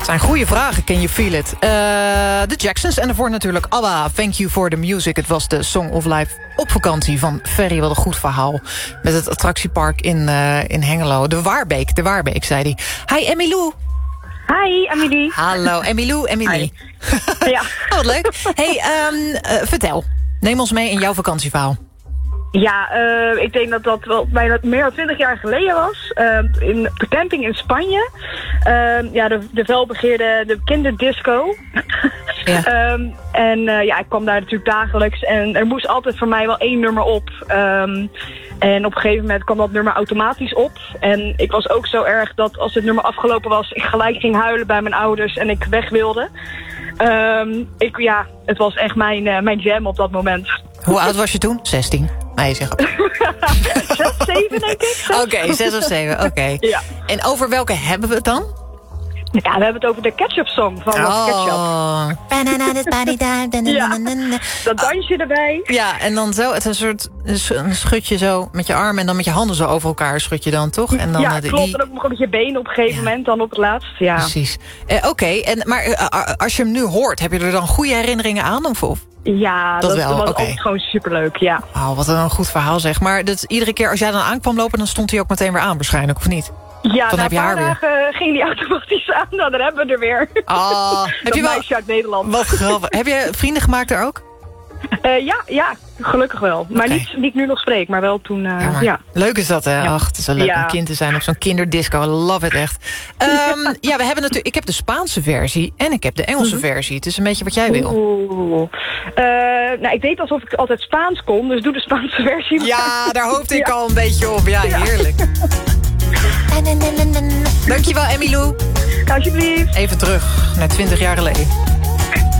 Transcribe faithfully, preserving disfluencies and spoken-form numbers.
zijn goede vragen, can you feel it? Uh, de Jacksons en daarvoor natuurlijk ABBA, Thank You for the Music. Het was de Song of Life op vakantie van Ferry. Wat een goed verhaal met het attractiepark in, uh, in Hengelo. De Waarbeek, de Waarbeek, zei hij. Hi, Emilou. Hi, Emily. Hallo, Emilou, Emily. Ja. Oh, wat leuk. Hey, um, uh, vertel. Neem ons mee in jouw vakantieverhaal. Ja, uh, ik denk dat dat wel bijna meer dan twintig jaar geleden was. Uh, in de camping in Spanje. Uh, ja, de, de welbegeerde de kinderdisco. Ja. um, en uh, ja, ik kwam daar natuurlijk dagelijks. En er moest altijd voor mij wel één nummer op. Um, en op een gegeven moment kwam dat nummer automatisch op. En ik was ook zo erg dat als het nummer afgelopen was, ik gelijk ging huilen bij mijn ouders en ik weg wilde. Um, ik, ja, het was echt mijn, uh, mijn jam op dat moment. Hoe oud was je toen? zestien. Nee, zeg zes, zeven denk ik. Oké, okay, zes of zeven, oké. Okay. Ja. En over welke hebben we het dan? Ja, we hebben het over de Ketchup Song van oh. Ketchup. Ja, dat dansje erbij. Ja, en dan zo, het is een soort een schutje zo met je armen en dan met je handen zo over elkaar schud je dan, toch? En dan, ja, uh, die, klopt. En ook nog met je benen op een gegeven ja. moment, dan op het laatst. Ja. Precies. Uh, Oké, okay. en maar uh, als je hem nu hoort, heb je er dan goede herinneringen aan? Of, of? Ja, dat, dat wel. was okay. altijd gewoon superleuk, ja. Oh, wat een goed verhaal zeg. Maar dat, iedere keer als jij dan aankwam lopen, dan stond hij ook meteen weer aan waarschijnlijk, of niet? Ja, na een paar dagen weer. ging die automatisch aan. Nou, dan hebben we er weer. Oh, heb je wel meisje uit Nederland. Wat grappig. Heb je vrienden gemaakt daar ook? Uh, ja, ja, gelukkig wel. Maar okay. niet, niet nu nog spreek, maar wel toen, uh, ja, ja. Leuk is dat, hè? Ja. Ach, het is wel leuk ja. om kind te zijn op zo'n kinderdisco. I love it, echt. Um, ja. ja, we hebben natuurlijk... Ik heb de Spaanse versie en ik heb de Engelse mm-hmm. versie. Het is een beetje wat jij wil. Oeh. Uh, nou, ik deed alsof ik altijd Spaans kon, dus doe de Spaanse versie. Maar. Ja, daar hoopte ik ja. al een beetje op. Ja, ja. heerlijk. Dankjewel, Emilou. Alsjeblieft. Even terug naar twintig jaar geleden.